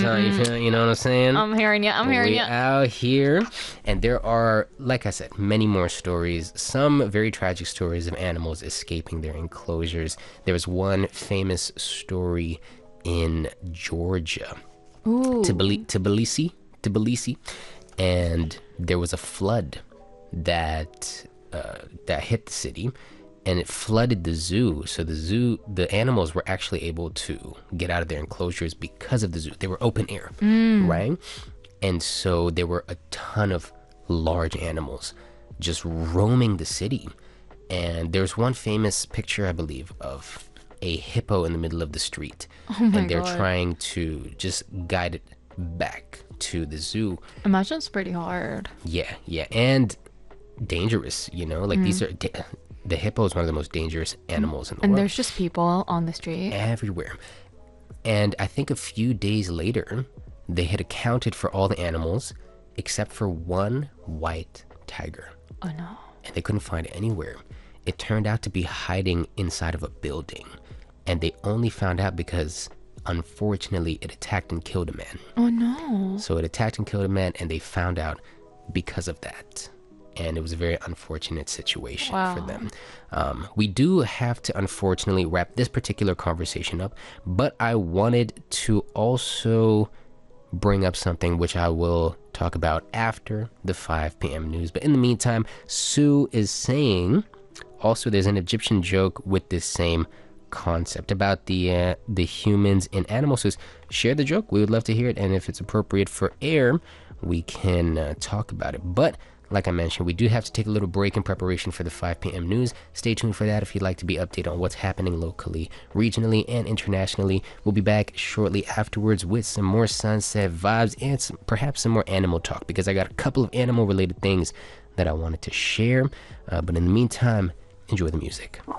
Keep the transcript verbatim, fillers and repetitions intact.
huh? You feel, you know what I'm saying? I'm hearing you. I'm hearing we you. out here, and there are, like I said, many more stories. Some very tragic stories of animals escaping their enclosures. There was one famous story in Georgia, Ooh. Tbilisi, Tbilisi, Tbilisi, and there was a flood that uh, that hit the city, and it flooded the zoo. So the zoo, the animals were actually able to get out of their enclosures because of the zoo. They were open air, Mm. right? And so there were a ton of large animals just roaming the city. And there's one famous picture, I believe, of a hippo in the middle of the street. Oh my and they're God. trying to just guide it back to the zoo. Imagine it's pretty hard. Yeah, yeah. And dangerous, you know? Like, Mm. these are... Da- the hippo is one of the most dangerous animals in the And world. there's just people on the street. Everywhere. And I think a few days later, they had accounted for all the animals except for one white tiger. Oh no. And they couldn't find it anywhere. It turned out to be hiding inside of a building. And they only found out because, unfortunately, it attacked and killed a man. Oh no. So it attacked and killed a man, and they found out because of that. And it was a very unfortunate situation Wow. for them. Um, we do have to, unfortunately, wrap this particular conversation up, but I wanted to also bring up something which I will talk about after the five p.m. news. But in the meantime, Sue is saying, also there's an Egyptian joke with this same concept about the uh, the humans and animals. So share the joke. We would love to hear it, and if it's appropriate for air, we can uh, talk about it. But like I mentioned, we do have to take a little break in preparation for the five p.m. news. Stay tuned for that if you'd like to be updated on what's happening locally, regionally, and internationally. We'll be back shortly afterwards with some more sunset vibes and some, perhaps some more animal talk, because I got a couple of animal related things that I wanted to share. Uh, but in the meantime, enjoy the music.